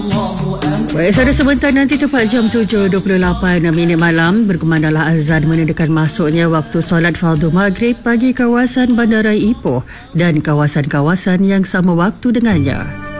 Baik, saudara, sebentar nanti tepat jam 7.28 malam berkumandanglah azan menandakan masuknya waktu solat fardu maghrib bagi kawasan Bandaraya Ipoh dan kawasan-kawasan yang sama waktu dengannya.